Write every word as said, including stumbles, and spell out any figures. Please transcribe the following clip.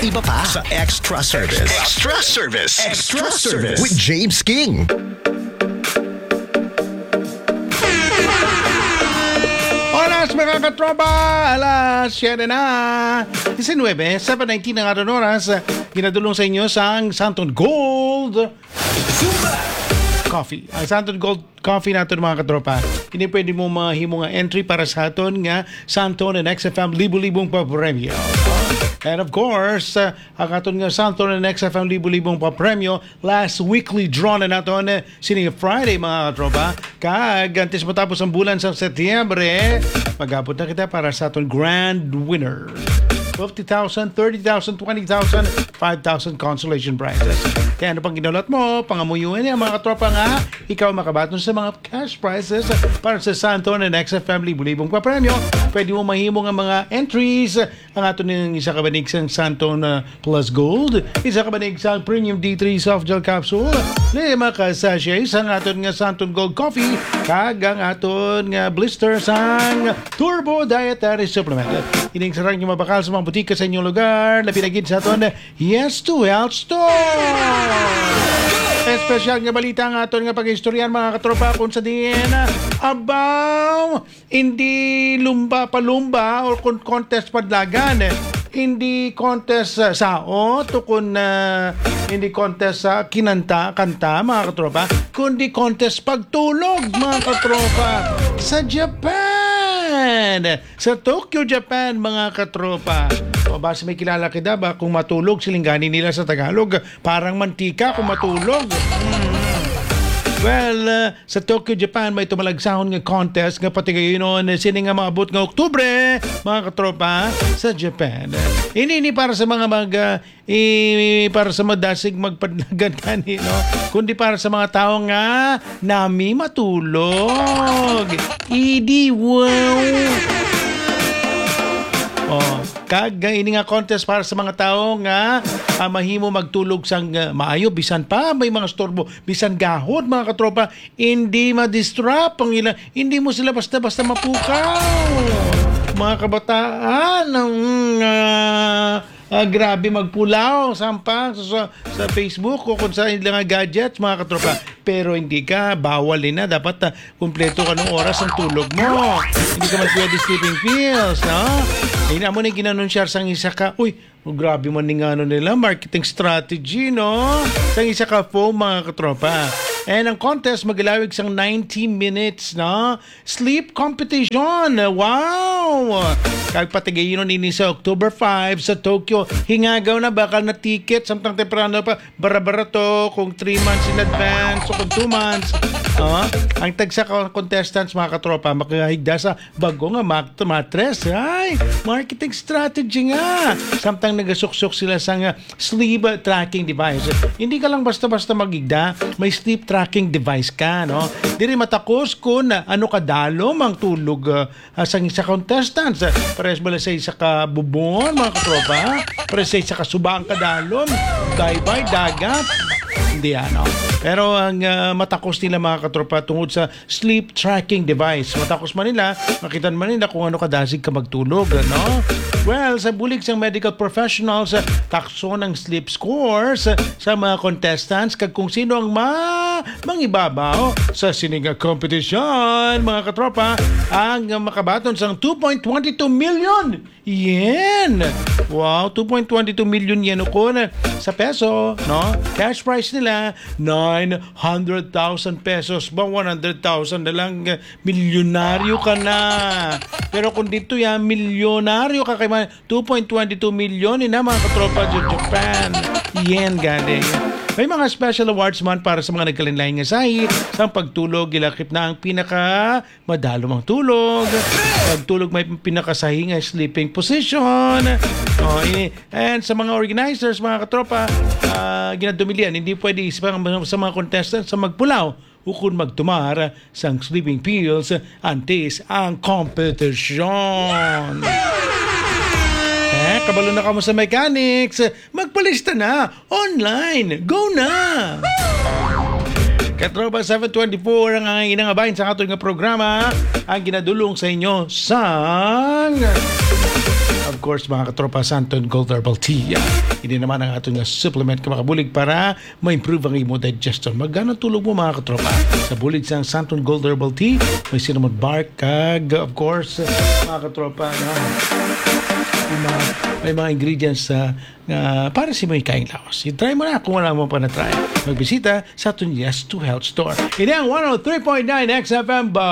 iba pa sa Extra Service. Extra Service. Extra Service with James King. Oras mga katropa, alas siyete na. nineteen, seven nineteen na nga rin oras. Ginadulong sa inyo sa Santon Gold Coffee. Ang Santon Gold Coffee natin mga katropa. Hindi pwede mo mahimo nga entry para sa aton nga Santon and X F M libo-libong papremyo. And of course, uh, ang aton nga Santon and X F M libo-libong papremyo last weekly draw na naton uh, sining Friday mga katropa. Kag antes matapos ang bulan sa Setyembre, mag-abot na kita para sa aton grand winner. fifty thousand, thirty thousand, twenty thousand, five thousand consolation prizes. Kaya ano pang ginulot mo, pangamuyuin niya mga katropa nga, ikaw makabaton sa mga cash prizes para sa Santon and X F M libo-libong papremyo. Pwede mo mahimo nga mga entries. Ang ato ng isa kabanig sa Santon uh, Plus Gold, isa kabanig sa Premium D three Soft Gel Capsule, lima ka sachets ang aton nga Santon Gold Coffee, kag ang aton nga blister sang Turbo Dietary Supplement. Ining sarang yung mabakal sa mga butika sa inyong lugar na pinagid sa aton Yes to Health Store. Espesyal nga balita nga aton nga pag-istoryan mga katropa kung sa din abaw hindi lumba palumba or contest padlagan. Hindi contest sa sao to kun uh, hindi contest sa kinanta kanta mga katropa, kundi contest pagtulog mga katropa sa Japan, sa Tokyo, Japan mga katropa. O base may kilala kita ba kung matulog silingganin nila sa Tagalog parang mantika kung matulog. hmm. Well, uh, sa Tokyo, Japan, may tumalagsahon nga contest nga pati kayo noon sini nga maabot nga Oktubre, mga katropa, sa Japan. Ini ini para sa mga mag uh, i, para sa madasig magpadlagan kani, no? Kundi para sa mga tao nga nami matulog. Idi wow. Oh, kag ini nga contest para sa mga tao nga uh, mahimo magtulog sang uh, maayo bisan pa may mga storbo bisan gahod mga katropa, hindi ma-distract ang ila, hindi mo sila basta-basta mapukaw mga kabataan ng uh, uh, grabe magpulaw sampang sa, sa Facebook o kung sa ilang gadgets mga katropa, pero hindi ka bawal din na dapat uh, kumpleto ka ng oras ang tulog mo, hindi ka mag-pwede sleeping pills, no? Ay na mo na ginanunsyar sang isa ka, uy, oh, grabe man ni nga ano nila, marketing strategy, no? Sang isa ka foam, mga katropa. And ang contest magalawig sang ninety minutes, no? Sleep competition. Wow! Kag patigayon nini sa October five sa Tokyo, hingagaw na bakal na ticket samtang temprano pa, bara-bara to kung three months in advance o kung two months. Uh, ang tagsa contestants mga katropa makahigda sa bago nga mat- mattress. Ay, marketing strategy nga. Samtang nagasuksok sila sa nga sleep tracking device. Hindi ka lang basta-basta magigda, may sleep tracking device ka, no? Diri matakos kung ano kadalom ang tulog uh, sa isa contestants. Pares bala sa isa ka bubon mga katropa, pares sa isa ka subang kadalom, daybay dagat. Hindi ano. Pero ang uh, matakos nila mga katropa tungod sa sleep tracking device. Matakos man nila, makitan man nila kung ano kadasig ka magtulog, no? Well, sa bulig sang medical professionals, takso ng sleep scores sa mga contestants kag kung sino ang ma mangibabaw sa sininga competition, mga katropa, ang makabaton sang two point two two million yen. Wow, two point two two million yen ko na sa peso, no? Cash price nila nine hundred thousand pesos ba, one hundred thousand na lang, milyonaryo ka na. Pero kung dito yan, milyonaryo ka kay two point two two million ina mga katropa sa Japan yen galing. May mga special awards man para sa mga nagkalinlain nga sahi sa pagtulog. Gilakip na ang pinaka madalom ang tulog. Pagtulog may pinakasahi nga sleeping position. Oh, and sa mga organizers, mga katropa, uh, ginadumilian, hindi pwede sa mga contestants sa magpulaw ukon magtumar sang sleeping pills antes ang competition. Eh, kabalo na ka mo sa mechanics. Magpalista na. Online. Go na! Katropa seven twenty-four ang ang inangabahin sa ato nga programa. Ang ginadulong sa inyo sang... Of of course, mga katropa, Santon Gold Herbal Tea. Hindi naman ang atong nga supplement ka makabulig para ma-improve ang imo digestion. Magganang tulog mo, mga katropa. Sa bulig sa Santon Gold Herbal Tea, may cinnamon bark, kag, of course, mga katropa, no? May mga, may mga ingredients sa uh, para si may kaing laos. I-try mo na kung wala mo pa na-try. Magbisita sa ating Yes to Health store. Ini ang one oh three point nine X F M ba?